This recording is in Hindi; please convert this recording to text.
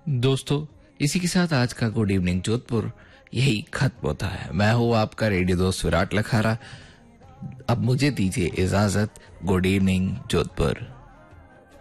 दोस्तों, इसी के साथ आज का गुड इवनिंग जोधपुर यही खत्म होता है। मैं हूँ आपका रेडियो दोस्त विराट लखारा। अब मुझे दीजिए इजाजत। Good evening Jodhpur.